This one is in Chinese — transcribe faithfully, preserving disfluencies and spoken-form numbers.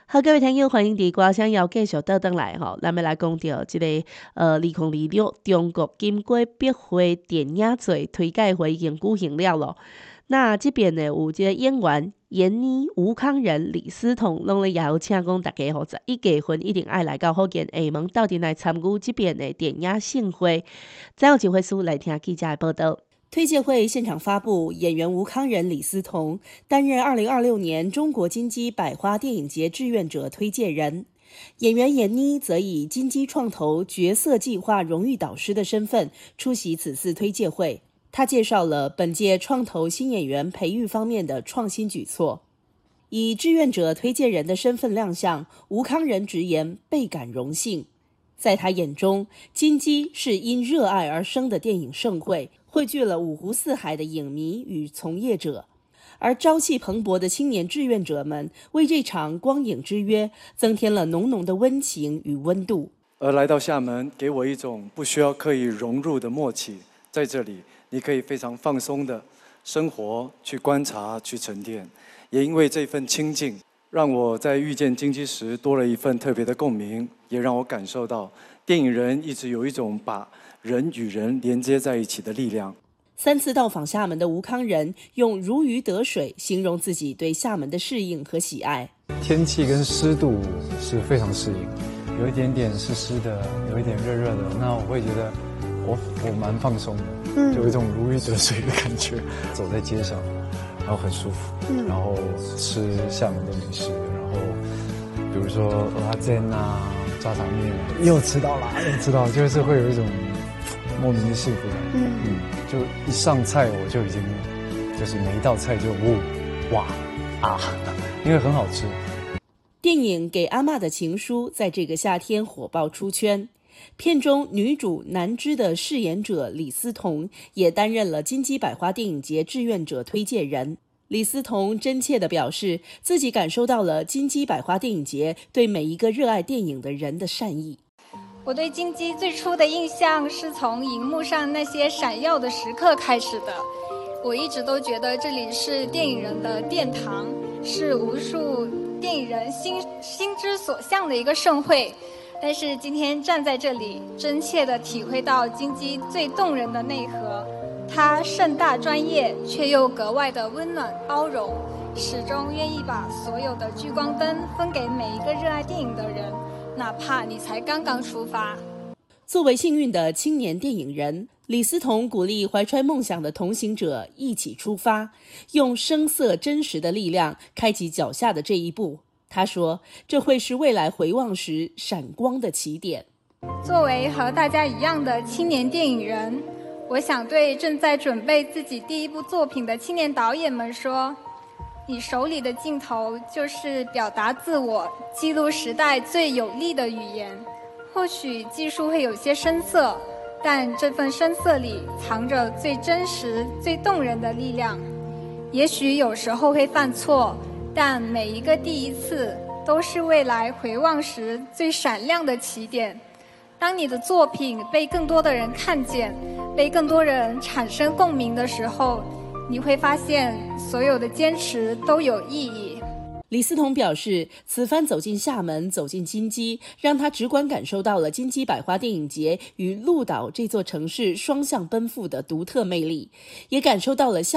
好，各位听友，欢迎伫歌声要继续倒转来吼，咱们来讲到即、个呃，二零二六中国金鸡百花电影节推介会已经举行了咯。那这边呢有即个演员闫妮、吴康仁、李思彤，拢咧邀请讲大家吼，十一月份一定爱来到福建厦门，到底来参与这边的电影盛会。再有一回书来听记者的报道。推介会现场发布，演员吴康仁、李思彤担任二零二六年中国金鸡百花电影节志愿者推荐人，演员闫妮则以金鸡创投角色计划荣誉导师的身份出席此次推介会。他介绍了本届创投新演员培育方面的创新举措。以志愿者推荐人的身份亮相，吴康仁直言倍感荣幸。在他眼中，金鸡是因热爱而生的电影盛会，汇聚了五湖四海的影迷与从业者，而朝气蓬勃的青年志愿者们为这场光影之约增添了浓浓的温情与温度。 而来到厦门，给我一种不需要刻意融入的默契，在这里你可以非常放松的生活，去观察，去沉淀。也因为这份亲近，让我在遇见金鸡时多了一份特别的共鸣，也让我感受到电影人一直有一种把人与人连接在一起的力量。 三次到访厦门的吴康仁用如鱼得水形容自己对厦门的适应和喜爱。 天气跟湿度是非常适应，有一点点湿湿的，有一点热热的，那我会觉得我我蛮放松的，嗯，有一种如鱼得水的感觉。走在街上，然后很舒服，嗯，然后吃厦门的美食，然后比如说蚵仔煎啊、炸酱面，又吃到啦，又吃到，就是会有一种莫名的幸福感。嗯嗯，就一上菜我就已经就是每一道菜就呜哇啊，因为很好吃。 电影《给阿嬷的情书》在这个夏天火爆出圈。片中女主南芝的饰演者李思彤也担任了金鸡百花电影节志愿者推荐人。李思彤真切地表示，自己感受到了金鸡百花电影节对每一个热爱电影的人的善意。 我对金鸡最初的印象是从荧幕上那些闪耀的时刻开始的。我一直都觉得这里是电影人的殿堂，是无数电影人心心之所向的一个盛会。但是今天站在这里，真切地体会到金鸡最动人的内核。它盛大专业，却又格外的温暖包容，始终愿意把所有的聚光灯分给每一个热爱电影的人，哪怕你才刚刚出发。 作为幸运的青年电影人，李思彤鼓励怀揣梦想的同行者一起出发，用声色真实的力量开启脚下的这一步。他说，这会是未来回望时闪光的起点。 作为和大家一样的青年电影人，我想对正在准备自己第一部作品的青年导演们说，你手里的镜头就是表达自我、记录时代最有力的语言。或许技术会有些生涩，但这份生涩里藏着最真实、最动人的力量。也许有时候会犯错，但每一个第一次都是未来回望时最闪亮的起点。当你的作品被更多的人看见，被更多人产生共鸣的时候，你会发现所有的坚持都有意义。 李思彤表示，此番走进厦门，走进金鸡，让他直观感受到了金鸡百花电影节与鹿岛这座城市双向奔赴的独特魅力，也感受到了厦